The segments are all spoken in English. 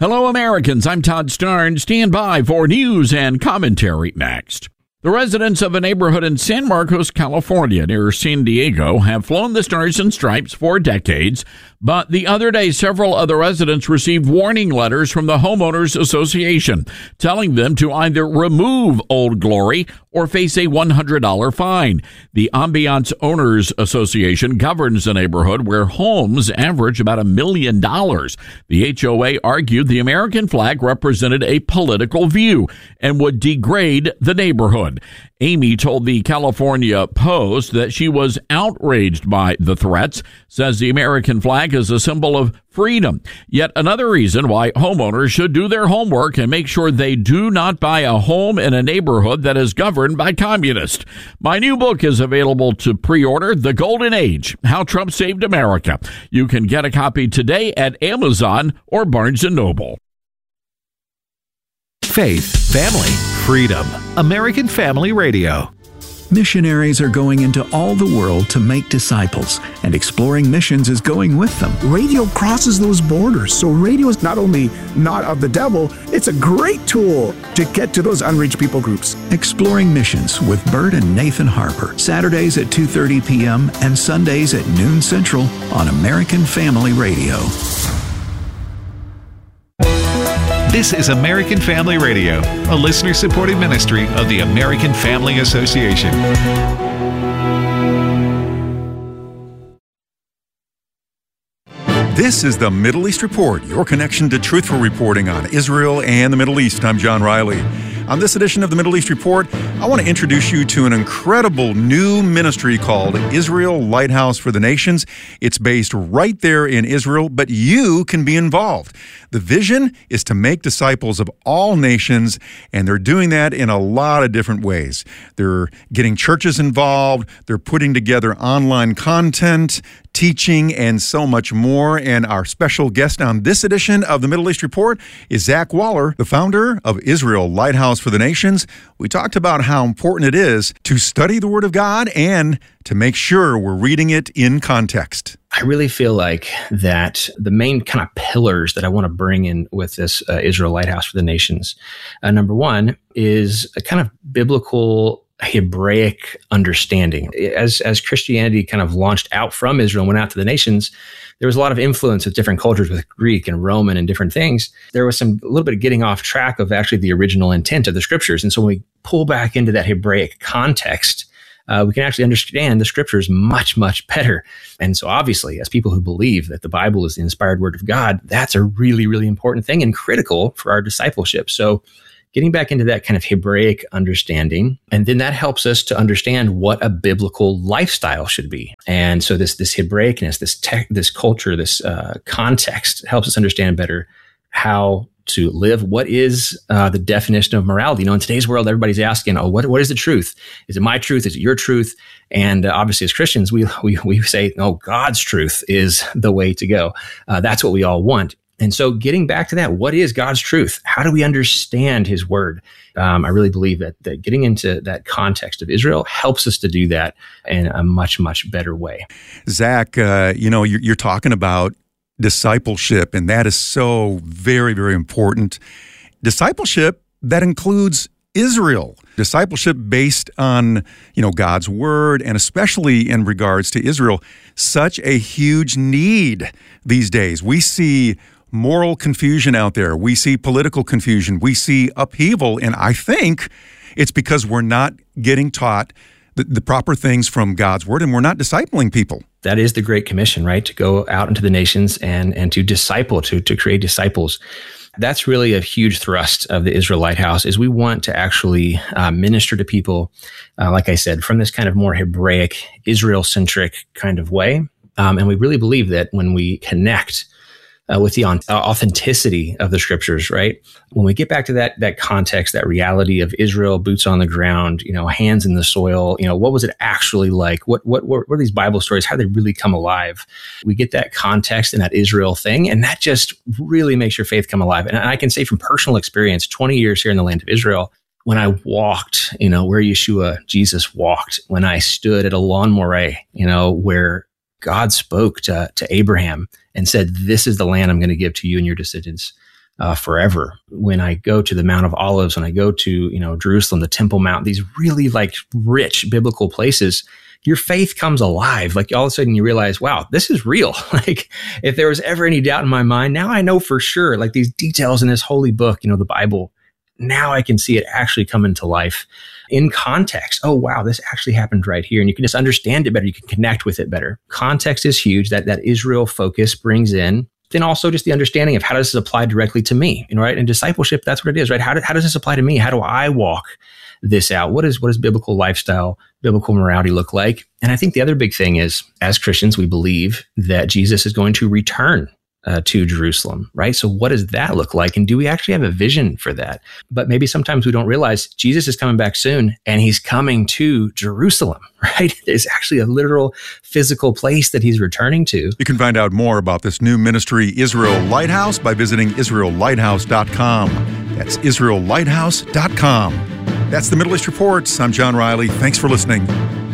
Hello, Americans. I'm Todd Starnes. Stand by for news and commentary next. The residents of a neighborhood in San Marcos, California, near San Diego, have flown the Stars and Stripes for decades, but the other day, several other residents received warning letters from the Homeowners Association telling them to either remove Old Glory or face a $100 fine. The Ambiance Owners Association governs the neighborhood where homes average about $1 million. The HOA argued the American flag represented a political view and would degrade the neighborhood. Amy told the California Post that she was outraged by the threats, says the American flag is a symbol of freedom. Yet another reason why homeowners should do their homework and make sure they do not buy a home in a neighborhood that is governed by communists. My new book is available to pre-order, The Golden Age, How Trump Saved America. You can get a copy today at Amazon or Barnes & Noble. Faith, family, freedom. American Family Radio. Missionaries are going into all the world to make disciples, and Exploring Missions is going with them. Radio crosses those borders, so radio is not only not of the devil, it's a great tool to get to those unreached people groups. Exploring Missions with Bert and Nathan Harper, Saturdays at 2:30 p.m. and Sundays at noon Central on American Family Radio. This is American Family Radio, a listener-supported ministry of the American Family Association. This is the Middle East Report, your connection to truthful reporting on Israel and the Middle East. I'm John Riley. On this edition of the Middle East Report, I want to introduce you to an incredible new ministry called Israel Lighthouse for the Nations. It's based right there in Israel, but you can be involved. The vision is to make disciples of all nations, and they're doing that in a lot of different ways. They're getting churches involved, they're putting together online content, teaching, and so much more. And our special guest on this edition of the Middle East Report is Zach Waller, the founder of Israel Lighthouse for the Nations. We talked about how important it is to study the Word of God and to make sure we're reading it in context. I really feel like that the main kind of pillars that I want to bring in with this Israel Lighthouse for the Nations, number one, is a kind of biblical Hebraic understanding. As Christianity kind of launched out from Israel and went out to the nations, there was a lot of influence with different cultures, with Greek and Roman and different things. There was a little bit of getting off track of actually the original intent of the scriptures. And so when we pull back into that Hebraic context, we can actually understand the scriptures much, much better. And so obviously, as people who believe that the Bible is the inspired word of God, that's a really, really important thing and critical for our discipleship. So getting back into that kind of Hebraic understanding, and then that helps us to understand what a biblical lifestyle should be. And so this Hebraicness, this culture, this context helps us understand better how to live. What is the definition of morality? You know, in today's world, everybody's asking, what is the truth? Is it my truth? Is it your truth? And obviously, as Christians, we say, no, God's truth is the way to go. That's what we all want. And so getting back to that, what is God's truth? How do we understand his word? I really believe that getting into that context of Israel helps us to do that in a much, much better way. Zach, you're talking about discipleship, and that is so very, very important. Discipleship, that includes Israel. Discipleship based on, God's word, and especially in regards to Israel, such a huge need these days. We see moral confusion out there. We see political confusion. We see upheaval. And I think it's because we're not getting taught the proper things from God's word, and we're not discipling people. That is the Great Commission, right? To go out into the nations and to disciple, to create disciples. That's really a huge thrust of the Israel Lighthouse, is we want to actually minister to people, like I said, from this kind of more Hebraic, Israel-centric kind of way. And we really believe that when we connect with the authenticity of the scriptures, right? When we get back to that context, that reality of Israel, boots on the ground, hands in the soil, what was it actually like? What were these Bible stories? How did they really come alive? We get that context and that Israel thing, and that just really makes your faith come alive. And I can say from personal experience, 20 years here in the land of Israel, when I walked, where Jesus walked, when I stood at a lawn moray, where God spoke to Abraham and said, this is the land I'm going to give to you and your descendants. forever. When I go to the Mount of Olives, when I go to, Jerusalem, the Temple Mount, these really like rich biblical places, your faith comes alive. Like all of a sudden you realize, wow, this is real. Like if there was ever any doubt in my mind, now I know for sure, like these details in this holy book, the Bible, now I can see it actually come into life in context. Oh, wow, this actually happened right here. And you can just understand it better. You can connect with it better. Context is huge. That Israel focus brings in. Then also just the understanding of how does this apply directly to me, right? And discipleship, that's what it is, right? How does this apply to me? How do I walk this out? What does biblical lifestyle, biblical morality look like? And I think the other big thing is, as Christians, we believe that Jesus is going to return to Jerusalem, right? So what does that look like? And do we actually have a vision for that? But maybe sometimes we don't realize Jesus is coming back soon and he's coming to Jerusalem, right? There's actually a literal physical place that he's returning to. You can find out more about this new ministry, Israel Lighthouse, by visiting IsraelLighthouse.com. That's IsraelLighthouse.com. That's the Middle East Report. I'm John Riley. Thanks for listening.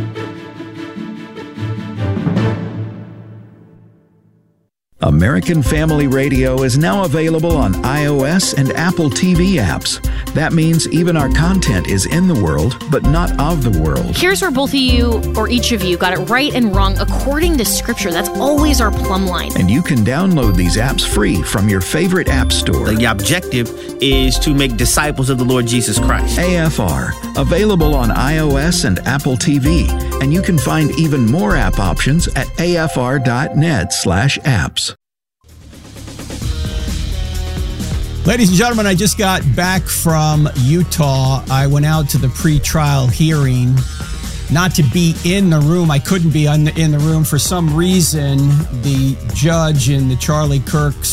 American Family Radio is now available on iOS and Apple TV apps. That means even our content is in the world, but not of the world. Here's where both of you, or each of you, got it right and wrong according to Scripture. That's always our plumb line. And you can download these apps free from your favorite app store. The objective is to make disciples of the Lord Jesus Christ. AFR, available on iOS and Apple TV. And you can find even more app options at afr.net/apps. Ladies and gentlemen, I just got back from Utah. I went out to the pre-trial hearing, not to be in the room. I couldn't be in the room. For some reason, the judge in the Charlie Kirk /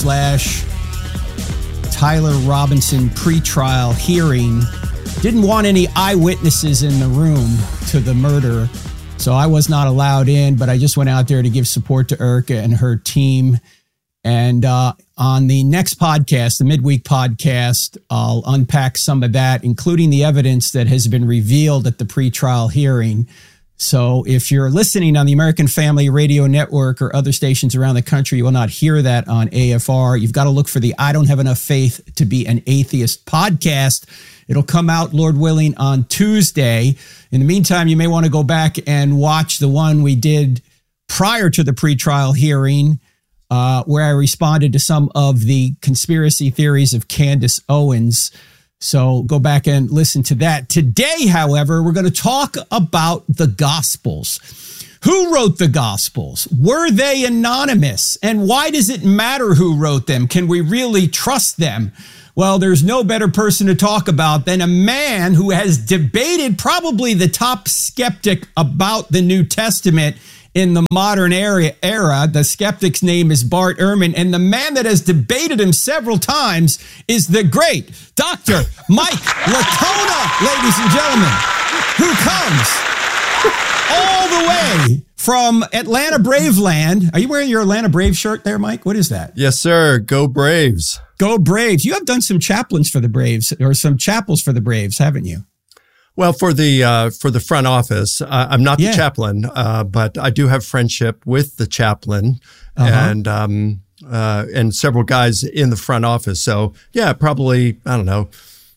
Tyler Robinson pre-trial hearing didn't want any eyewitnesses in the room to the murder. So I was not allowed in, but I just went out there to give support to Erica and her team. And on the next podcast, the midweek podcast, I'll unpack some of that, including the evidence that has been revealed at the pretrial hearing. So if you're listening on the American Family Radio Network or other stations around the country, you will not hear that on AFR. You've got to look for the I Don't Have Enough Faith to Be an Atheist podcast. It'll come out, Lord willing, on Tuesday. In the meantime, you may want to go back and watch the one we did prior to the pretrial hearing, where I responded to some of the conspiracy theories of Candace Owens. So go back and listen to that. Today, however, we're going to talk about the Gospels. Who wrote the Gospels? Were they anonymous? And why does it matter who wrote them? Can we really trust them? Well, there's no better person to talk about than a man who has debated probably the top skeptic about the New Testament in the modern era. The skeptic's name is Bart Ehrman, and the man that has debated him several times is the great Dr. Mike Latona, ladies and gentlemen, who comes all the way from Atlanta Braveland. Are you wearing your Atlanta Braves shirt there, Mike? What is that? Yes, sir. Go Braves. Go Braves. You have done some chaplains for the Braves, or some chapels for the Braves, haven't you? Well, for the front office, I'm not the chaplain, but I do have friendship with the chaplain and several guys in the front office. So yeah, probably, I don't know,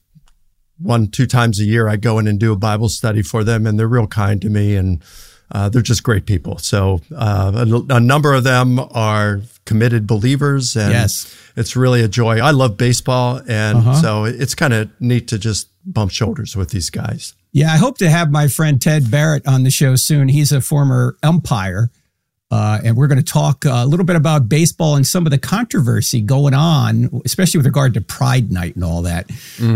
1-2 times a year I go in and do a Bible study for them, and they're real kind to me, and they're just great people. So a number of them are committed believers, and it's really a joy. I love baseball, and so it's kind of neat to just bump shoulders with these guys. Yeah, I hope to have my friend Ted Barrett on the show soon. He's a former umpire, and we're going to talk a little bit about baseball and some of the controversy going on, especially with regard to Pride Night and all that.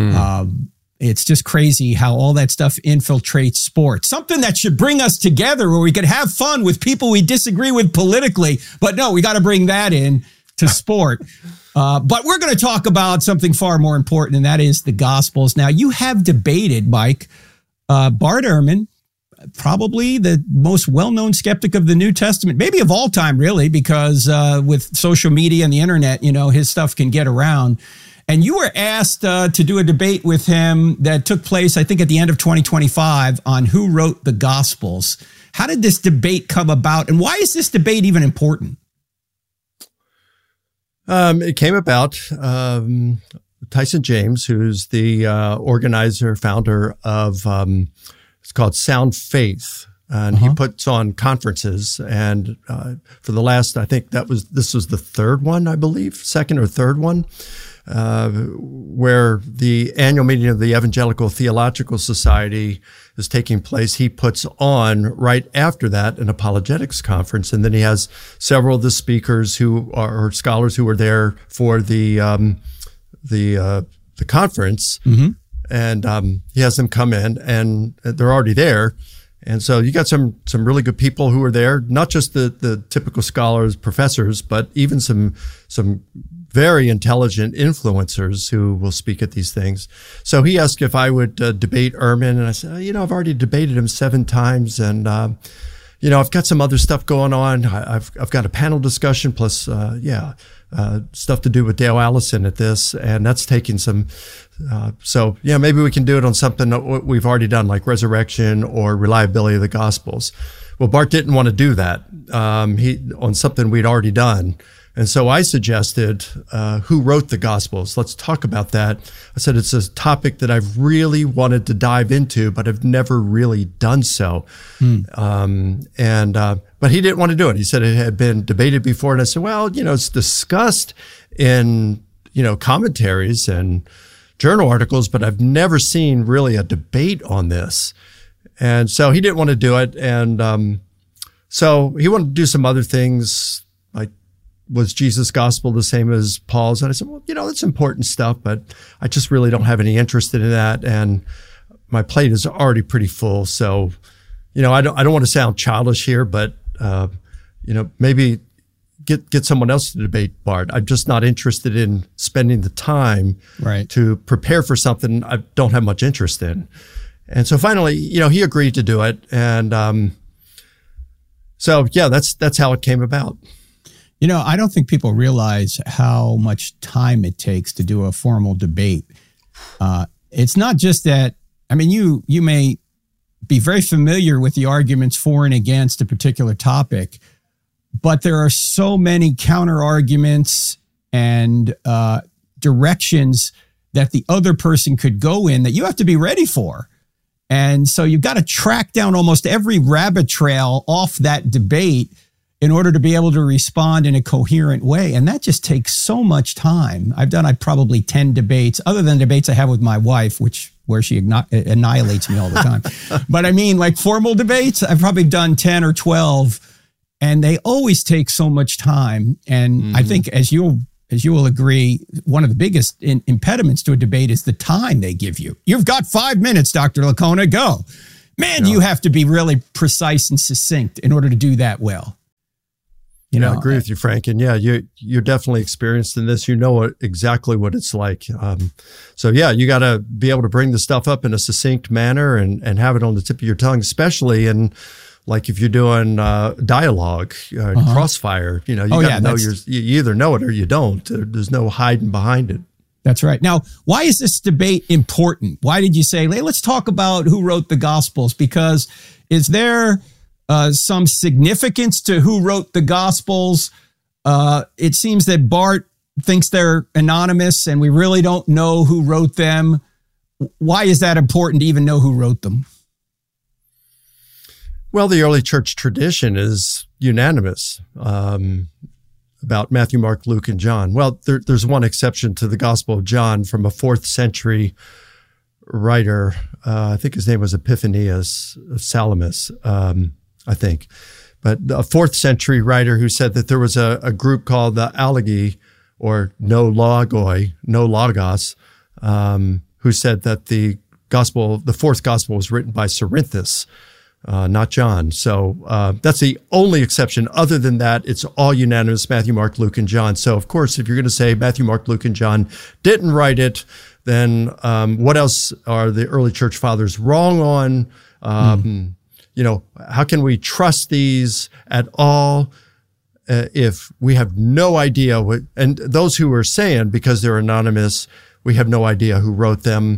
It's just crazy how all that stuff infiltrates sports. Something that should bring us together where we could have fun with people we disagree with politically. But no, we got to bring that in to sport. But we're going to talk about something far more important, and that is the Gospels. Now, you have debated, Mike, Bart Ehrman, probably the most well-known skeptic of the New Testament, maybe of all time, really, because with social media and the internet, his stuff can get around. And you were asked to do a debate with him that took place, I think, at the end of 2025 on who wrote the Gospels. How did this debate come about, and why is this debate even important? It came about Tyson James, who's the organizer, founder of it's called Sound Faith. And he puts on conferences, and for the last, I think this was the third one, I believe, second or third one, where the annual meeting of the Evangelical Theological Society is taking place. He puts on right after that an apologetics conference, and then he has several of the speakers who are scholars who were there for the conference, and he has them come in, and they're already there. And so you got some really good people who are there, not just the typical scholars, professors, but even some very intelligent influencers who will speak at these things. So he asked if I would debate Ehrman, and I said, I've already debated him 7 times, and I've got some other stuff going on. I've got a panel discussion plus stuff to do with Dale Allison at this, and that's taking some. So maybe we can do it on something that we've already done, like resurrection or reliability of the Gospels. Well, Bart didn't want to do that. On something we'd already done. And so I suggested, who wrote the Gospels? Let's talk about that. I said, it's a topic that I've really wanted to dive into, but I've never really done so. But he didn't want to do it. He said it had been debated before. And I said, well, it's discussed in, commentaries and journal articles, but I've never seen really a debate on this. And so he didn't want to do it. And so he wanted to do some other things, like, was Jesus' gospel the same as Paul's? And I said, well, that's important stuff, but I just really don't have any interest in that. And my plate is already pretty full. So, I don't want to sound childish here, but, maybe get someone else to debate Bart. I'm just not interested in spending the time to prepare for something I don't have much interest in. And so finally, he agreed to do it. And, that's how it came about. I don't think people realize how much time it takes to do a formal debate. It's not just that, you may be very familiar with the arguments for and against a particular topic, but there are so many counter arguments and directions that the other person could go in that you have to be ready for. And so you've got to track down almost every rabbit trail off that debate in order to be able to respond in a coherent way. And that just takes so much time. I've done probably 10 debates, other than debates I have with my wife, where she annihilates me all the time. But like formal debates, I've probably done 10 or 12, and they always take so much time. And I think, as you will agree, one of the biggest impediments to a debate is the time they give you. You've got 5 minutes, Dr. Licona, go. Man, you have to be really precise and succinct in order to do that well. I agree with you, Frank. And you're definitely experienced in this. You know exactly what it's like. You got to be able to bring the stuff up in a succinct manner and have it on the tip of your tongue, especially in, like, if you're doing dialogue, crossfire. You got to know you either know it or you don't. There's no hiding behind it. That's right. Now, why is this debate important? Why did you say, hey, let's talk about who wrote the Gospels? Because is there some significance to who wrote the Gospels? It seems that Bart thinks they're anonymous and we really don't know who wrote them. Why is that important to even know who wrote them? Well, the early church tradition is unanimous about Matthew, Mark, Luke, and John. Well, there's one exception to the Gospel of John from a 4th century writer. I think his name was Epiphanius of Salamis. I think, but a 4th century writer who said that there was a group called the Alagi, or no Logos, who said that the 4th gospel was written by Cerinthus, not John. So that's the only exception. Other than that, it's all unanimous: Matthew, Mark, Luke, and John. So of course, if you're going to say Matthew, Mark, Luke, and John didn't write it, then what else are the early church fathers wrong on? How can we trust these at all if we have no idea what, and those who are saying, because they're anonymous, we have no idea who wrote them.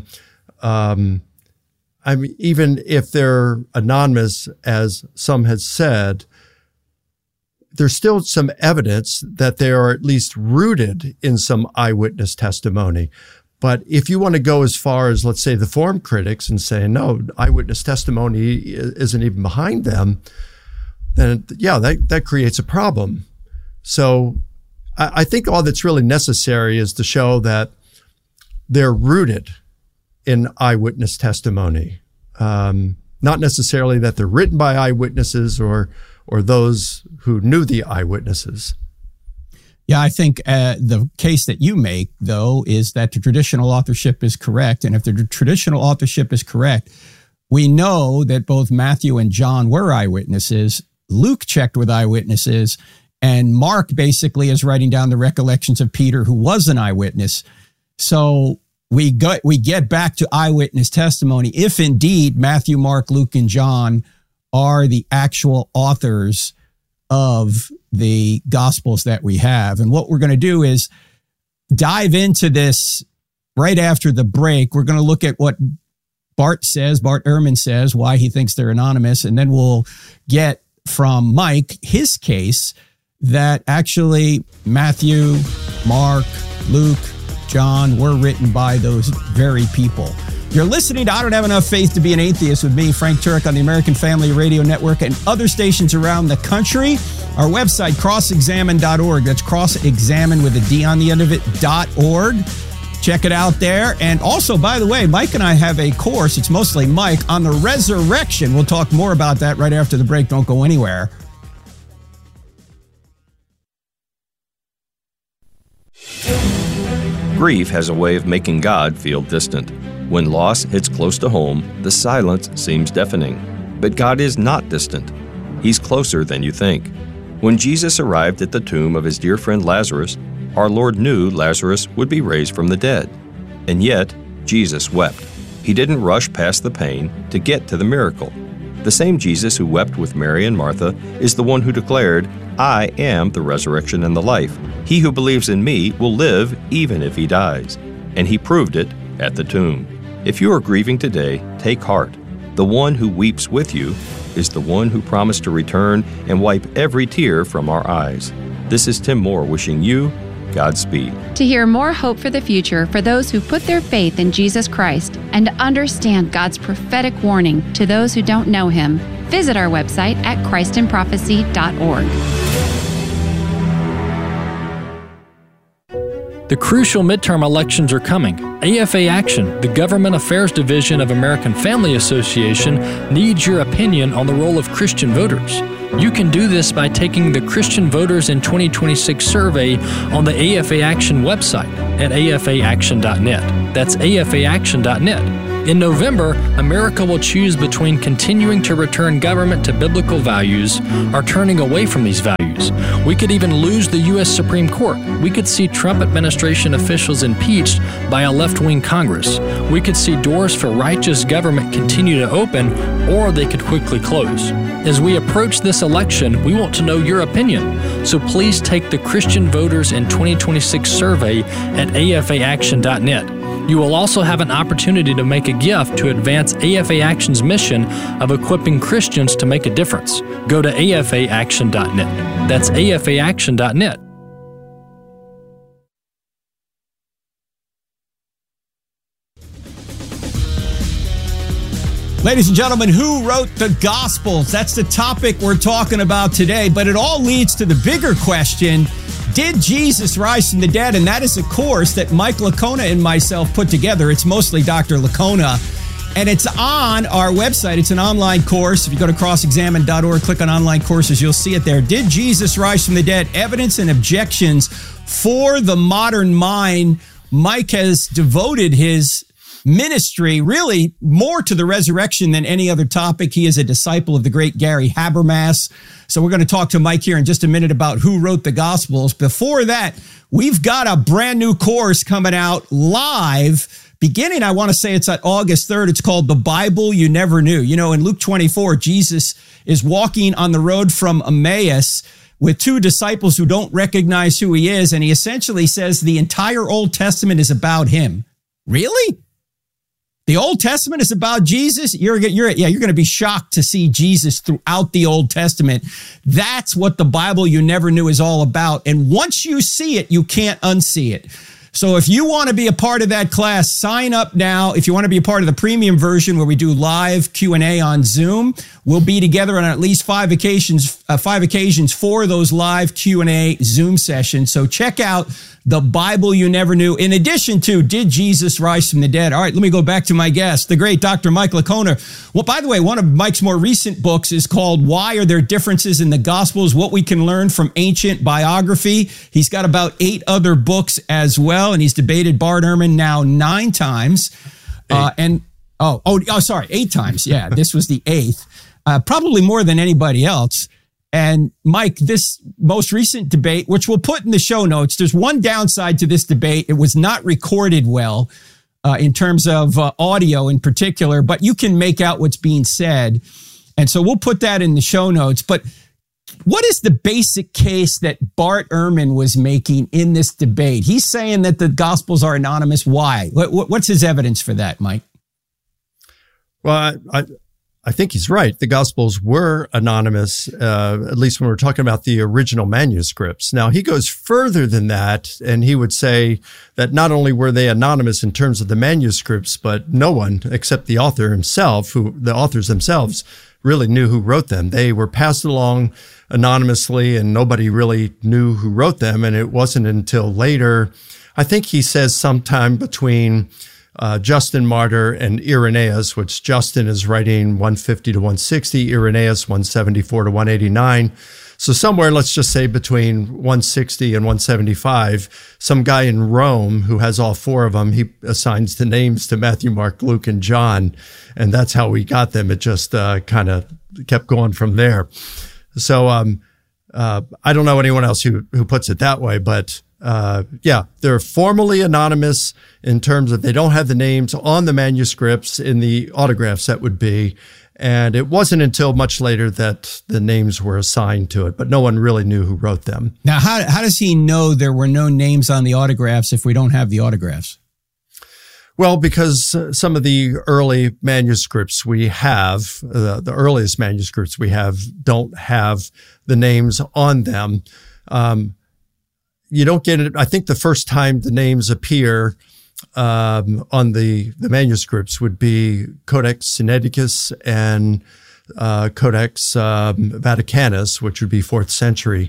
Even if they're anonymous, as some had said, there's still some evidence that they are at least rooted in some eyewitness testimony. But if you want to go as far as, let's say, the form critics and say, no, eyewitness testimony isn't even behind them, then yeah, that creates a problem. So I think all that's really necessary is to show that they're rooted in eyewitness testimony. Not necessarily that they're written by eyewitnesses or those who knew the eyewitnesses. Yeah, I think the case that you make, though, is that the traditional authorship is correct. And if the traditional authorship is correct, we know that both Matthew and John were eyewitnesses. Luke checked with eyewitnesses, and Mark basically is writing down the recollections of Peter, who was an eyewitness. So we get back to eyewitness testimony if indeed Matthew, Mark, Luke, and John are the actual authors of the Gospels that we have. And what we're going to do is dive into this right after the break. We're going to look at what Bart Ehrman says, why he thinks they're anonymous, and then we'll get from Mike his case that actually Matthew, Mark, Luke, John were written by those very people. You're listening to I Don't Have Enough Faith to Be an Atheist with me, Frank Turek, on the American Family Radio Network and other stations around the country. Our website, crossexamine.org. That's crossexamine with a D on the end of it, .org. Check it out there. And also, by the way, Mike and I have a course, it's mostly Mike, on the resurrection. We'll talk more about that right after the break. Don't go anywhere. Grief has a way of making God feel distant. When loss hits close to home, the silence seems deafening. But God is not distant. He's closer than you think. When Jesus arrived at the tomb of his dear friend Lazarus, our Lord knew Lazarus would be raised from the dead. And yet, Jesus wept. He didn't rush past the pain to get to the miracle. The same Jesus who wept with Mary and Martha is the one who declared, "I am the resurrection and the life. He who believes in me will live even if he dies." And he proved it at the tomb. If you are grieving today, take heart. The one who weeps with you is the one who promised to return and wipe every tear from our eyes. This is Tim Moore wishing you Godspeed. To hear more hope for the future for those who put their faith in Jesus Christ and to understand God's prophetic warning to those who don't know Him, visit our website at christinprophecy.org. The crucial midterm elections are coming. AFA Action, the Government Affairs Division of American Family Association, needs your opinion on the role of Christian voters. You can do this by taking the Christian Voters in 2026 survey on the AFA Action website at afaaction.net. That's afaaction.net. In November, America will choose between continuing to return government to biblical values or turning away from these values. We could even lose the U.S. Supreme Court. We could see Trump administration officials impeached by a left-wing Congress. We could see doors for righteous government continue to open, or they could quickly close. As we approach this election, we want to know your opinion. So please take the Christian Voters in 2026 survey at afaaction.net. You will also have an opportunity to make a gift to advance AFA Action's mission of equipping Christians to make a difference. Go to afaaction.net. That's afaaction.net. Ladies and gentlemen, who wrote the Gospels? That's the topic we're talking about today, but it all leads to the bigger question: did Jesus rise from the dead? And that is a course that Mike Licona and myself put together. It's mostly Dr. Licona, and it's on our website. It's an online course. If you go to crossexamine.org, click on online courses, you'll see it there. Did Jesus rise from the dead? Evidence and objections for the modern mind. Mike has devoted his ministry really more to the resurrection than any other topic. He is a disciple of the great Gary Habermas. So we're going to talk to Mike here in just a minute about who wrote the Gospels. Before that, we've got a brand new course coming out live beginning, I want to say it's at August 3rd. It's called The Bible You Never Knew. You know, in Luke 24, Jesus is walking on the road from Emmaus with two disciples who don't recognize who he is. And he essentially says the entire Old Testament is about him. Really? The Old Testament is about Jesus. You're going to be shocked to see Jesus throughout the Old Testament. That's what the Bible you never knew is all about. And once you see it, you can't unsee it. So if you want to be a part of that class, sign up now. If you want to be a part of the premium version where we do live Q&A on Zoom, we'll be together on at least 5 occasions for those live Q&A Zoom sessions. So check out The Bible You Never Knew, in addition to Did Jesus Rise from the Dead? All right, let me go back to my guest, the great Dr. Mike Licona. Well, by the way, one of Mike's more recent books is called Why Are There Differences in the Gospels? What We Can Learn from Ancient Biography. He's got about 8 other books as well, and he's debated Bart Ehrman now 9 times. 8 times. Yeah, this was the 8th. Probably more than anybody else. And Mike, this most recent debate, which we'll put in the show notes, there's one downside to this debate. It was not recorded well in terms of audio in particular, but you can make out what's being said. And so we'll put that in the show notes. But what is the basic case that Bart Ehrman was making in this debate? He's saying that the Gospels are anonymous. Why? What's his evidence for that, Mike? Well, I think he's right. The Gospels were anonymous, at least when we're talking about the original manuscripts. Now, he goes further than that, and he would say that not only were they anonymous in terms of the manuscripts, but no one except the author himself, the authors themselves, really knew who wrote them. They were passed along anonymously, and nobody really knew who wrote them. And it wasn't until later, I think he says sometime between Justin Martyr and Irenaeus, which Justin is writing 150 to 160, Irenaeus 174 to 189. So somewhere, let's just say between 160 and 175, some guy in Rome who has all 4 of them, he assigns the names to Matthew, Mark, Luke, and John. And that's how we got them. It just kind of kept going from there. So I don't know anyone else who puts it that way, but they're formally anonymous in terms of they don't have the names on the manuscripts in the autographs that would be. And it wasn't until much later that the names were assigned to it, but no one really knew who wrote them. Now, how does he know there were no names on the autographs if we don't have the autographs? Well, because some of the early manuscripts we have, the earliest manuscripts we have, don't have the names on them. You don't get it. I think the first time the names appear on the manuscripts would be Codex Sinaiticus and Codex Vaticanus, which would be 4th century.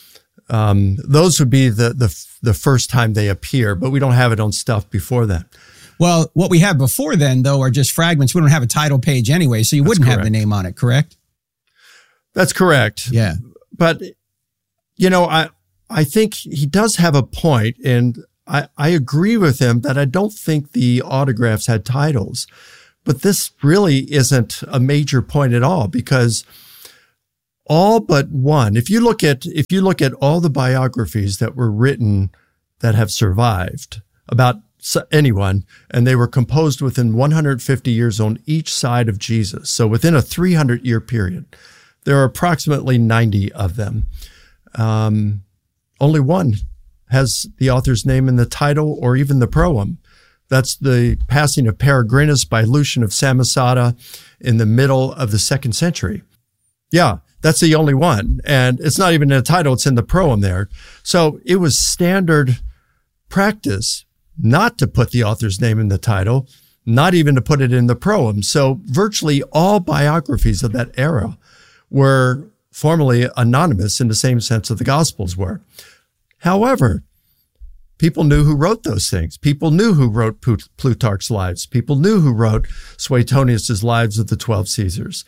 Those would be the first time they appear, but we don't have it on stuff before that. Well, what we have before then, though, are just fragments. We don't have a title page anyway, so you wouldn't have the name on it, correct? That's correct. Yeah. But, I think he does have a point, and I agree with him that I don't think the autographs had titles. But this really isn't a major point at all, because all but one, if you look at all the biographies that were written that have survived about anyone, and they were composed within 150 years on each side of Jesus. So within a 300-year period, there are approximately 90 of them. Only one has the author's name in the title or even the proem. That's the passing of Peregrinus by Lucian of Samosata in the middle of the 2nd century. Yeah, that's the only one. And it's not even in the title, it's in the proem there. So it was standard practice not to put the author's name in the title, not even to put it in the proem. So virtually all biographies of that era were formally anonymous in the same sense that the Gospels were. However, people knew who wrote those things. People knew who wrote Plutarch's Lives. People knew who wrote Suetonius's Lives of the 12 Caesars.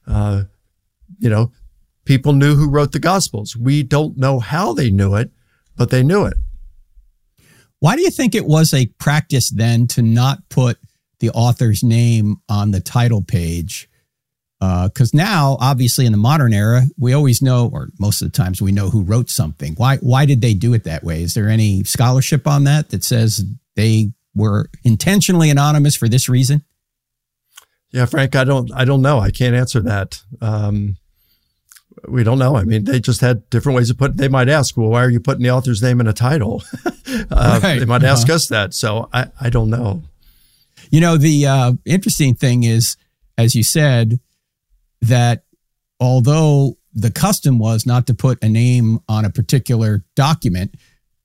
People knew who wrote the Gospels. We don't know how they knew it, but they knew it. Why do you think it was a practice then to not put the author's name on the title page? Because now, obviously, in the modern era, we always know, or most of the times we know who wrote something. Why did they do it that way? Is there any scholarship on that says they were intentionally anonymous for this reason? Yeah, Frank, I don't know. I can't answer that. We don't know. I mean, they just had different ways of putting. They might ask, well, why are you putting the author's name in a title? Right. They might ask us that. So I don't know. The interesting thing is, as you said, that although the custom was not to put a name on a particular document,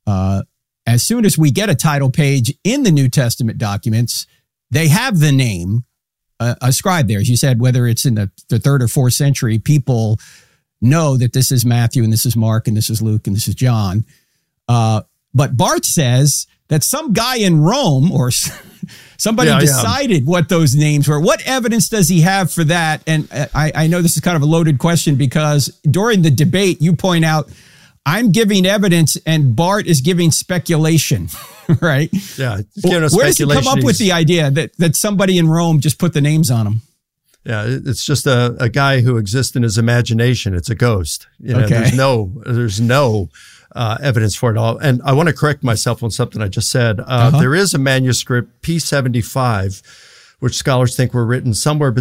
as soon as we get a title page in the New Testament documents, they have the name ascribed there. As you said, whether it's in the 3rd or 4th century, people know that this is Matthew and this is Mark and this is Luke and this is John. But Barth says that some guy in Rome or somebody decided what those names were. What evidence does he have for that? And I know this is kind of a loaded question because during the debate, you point out, I'm giving evidence and Bart is giving speculation, right? Yeah. Where does he come up with the idea that somebody in Rome just put the names on them? Yeah, it's just a guy who exists in his imagination. It's a ghost. There's no evidence for it all. And I want to correct myself on something I just said. There is a manuscript, P75, which scholars think was written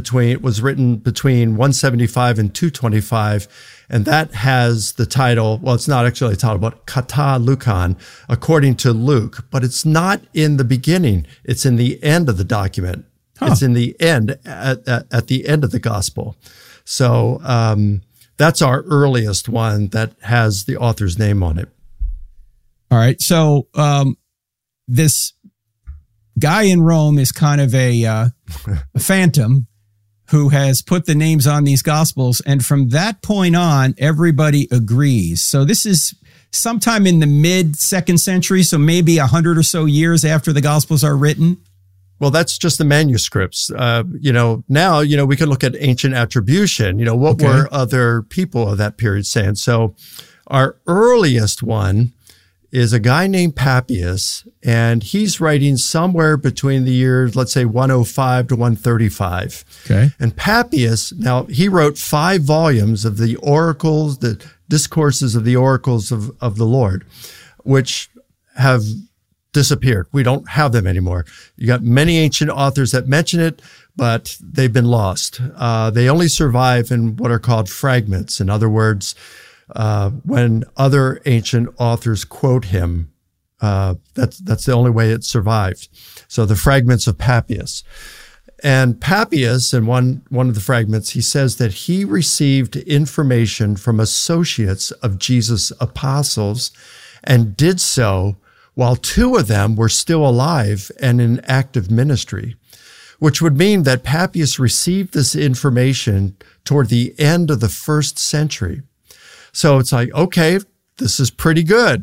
between 175 and 225. And that has the title, well, it's not actually a title, but Kata Lukan, according to Luke. But it's not in the beginning. It's in the end of the document. It's in the end, at the end of the gospel. So that's our earliest one that has the author's name on it. All right. So this guy in Rome is kind of a phantom who has put the names on these gospels. And from that point on, everybody agrees. So this is sometime in the mid-2nd century, so maybe 100 or so years after the gospels are written. Well, that's just the manuscripts. Now, we can look at ancient attribution. What were other people of that period saying? So our earliest one is a guy named Papias, and he's writing somewhere between the years, let's say 105 to 135. Okay. And Papias, now he wrote 5 volumes of the oracles, the discourses of the oracles of the Lord, which have disappeared. We don't have them anymore. You got many ancient authors that mention it, but they've been lost. They only survive in what are called fragments. In other words, when other ancient authors quote him, that's the only way it survived. So the fragments of Papias. And Papias, in one of the fragments, he says that he received information from associates of Jesus' apostles and did so while 2 of them were still alive and in active ministry, which would mean that Papias received this information toward the end of the 1st century. So it's like, okay, this is pretty good.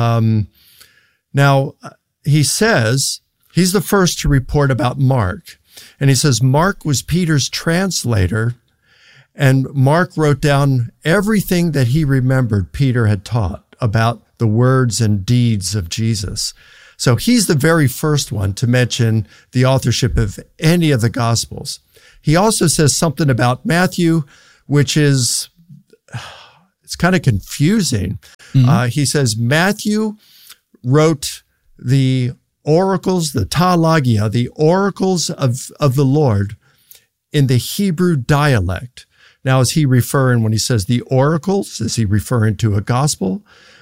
Now, he says he's the first to report about Mark. And he says Mark was Peter's translator, and Mark wrote down everything that he remembered Peter had taught about the words and deeds of Jesus. So he's the very first one to mention the authorship of any of the Gospels. He also says something about Matthew, which is, it's kind of confusing. Mm-hmm. He says Matthew wrote the oracles, the Taalagia, the oracles of the Lord in the Hebrew dialect. Now, is he referring, when he says the oracles, is he referring to a gospel?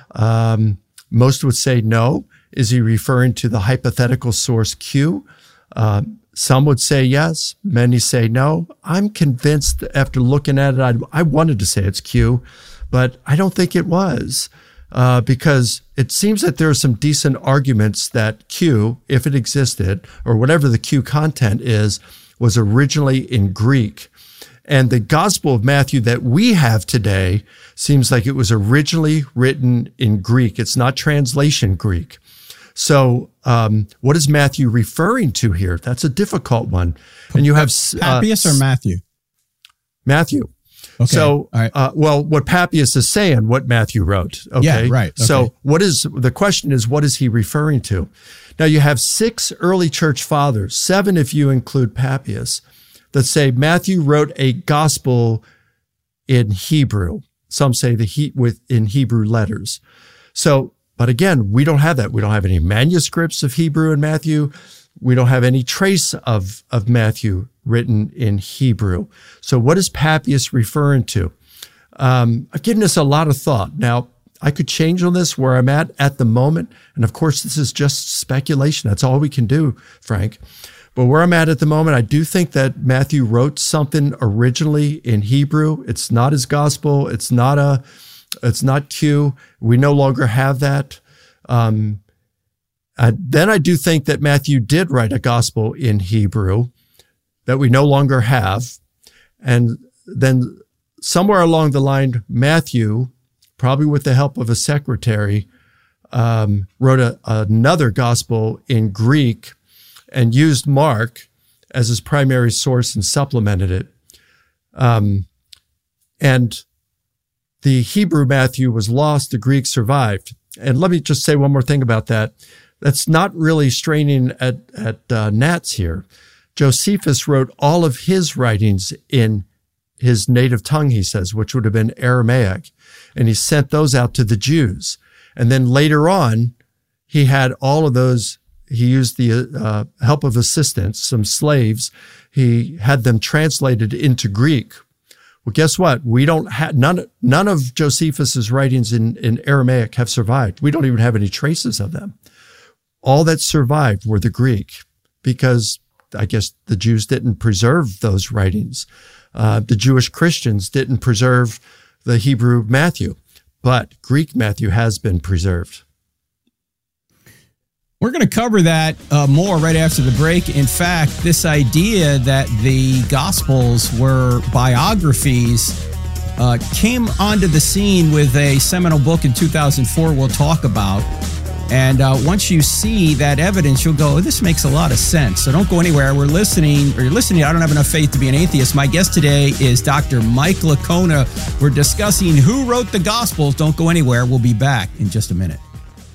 Most would say no. Is he referring to the hypothetical source Q? Some would say yes. Many say no. I'm convinced after looking at it, I wanted to say it's Q, but I don't think it was, because it seems that there are some decent arguments that Q, if it existed, or whatever the Q content is, was originally in Greek. And the Gospel of Matthew that we have today seems like it was originally written in Greek. It's not translation Greek. So what is Matthew referring to here? That's a difficult one. And you have Papias or Matthew? Matthew. Okay. So, right. Well, what Papias is saying, what Matthew wrote. Okay. Yeah, right. Okay. So the question is, what is he referring to? Now you have 6 early church fathers, 7 if you include Papias, that say Matthew wrote a gospel in Hebrew. Some say in Hebrew letters. So, but again, we don't have that. We don't have any manuscripts of Hebrew in Matthew. We don't have any trace of Matthew written in Hebrew. So what is Papias referring to? I've given this a lot of thought. Now, I could change on this where I'm at the moment. And of course, this is just speculation. That's all we can do, Frank. But where I'm at the moment, I do think that Matthew wrote something originally in Hebrew. It's not his gospel. It's not Q. We no longer have that. Then I do think that Matthew did write a gospel in Hebrew that we no longer have. And then somewhere along the line, Matthew, probably with the help of a secretary, wrote another gospel in Greek and used Mark as his primary source and supplemented it. And the Hebrew Matthew was lost, the Greek survived. And let me just say one more thing about that. That's not really straining at gnats here. Josephus wrote all of his writings in his native tongue, he says, which would have been Aramaic. And he sent those out to the Jews. And then later on, he had all of those. He used the help of assistants, some slaves. He had them translated into Greek. Well, guess what? We don't have none of Josephus's writings in Aramaic have survived. We don't even have any traces of them. All that survived were the Greek, because I guess the Jews didn't preserve those writings. The Jewish Christians didn't preserve the Hebrew Matthew, but Greek Matthew has been preserved. We're going to cover that more right after the break. In fact, this idea that the Gospels were biographies came onto the scene with a seminal book in 2004 we'll talk about. And once you see that evidence, you'll go, oh, this makes a lot of sense. So don't go anywhere. We're listening, or you're listening. I don't have enough faith to be an atheist. My guest today is Dr. Mike Licona. We're discussing who wrote the Gospels. Don't go anywhere. We'll be back in just a minute.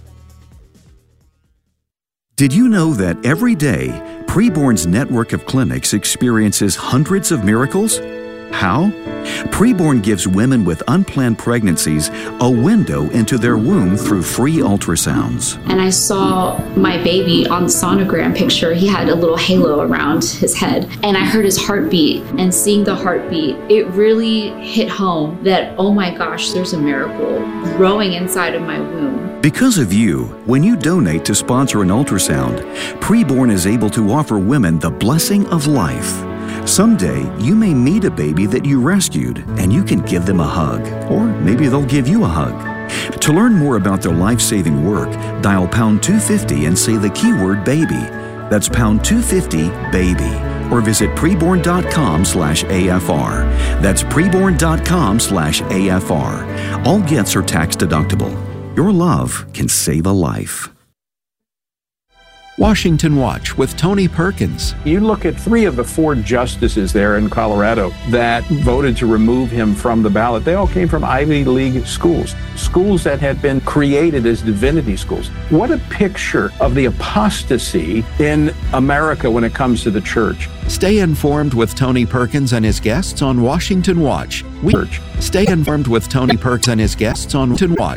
Did you know that every day, Preborn's network of clinics experiences hundreds of miracles? How? Preborn gives women with unplanned pregnancies a window into their womb through free ultrasounds. And I saw my baby on the sonogram picture. He had a little halo around his head. And I heard his heartbeat. And seeing the heartbeat, it really hit home that, oh my gosh, there's a miracle growing inside of my womb. Because of you, when you donate to sponsor an ultrasound, Preborn is able to offer women the blessing of life. Someday, you may meet a baby that you rescued, and you can give them a hug. Or maybe they'll give you a hug. To learn more about their life-saving work, dial pound 250 and say the keyword baby. That's pound 250 baby. Or visit preborn.com/AFR. That's preborn.com/AFR. All gifts are tax deductible. Your love can save a life. Washington Watch with Tony Perkins. You look at 3 of the 4 justices there in Colorado that voted to remove him from the ballot. They all came from Ivy League schools, schools that had been created as divinity schools. What a picture of the apostasy in America when it comes to the church. Stay informed with Tony Perkins and his guests on Washington Watch. Stay informed with Tony Perkins and his guests on Washington Watch.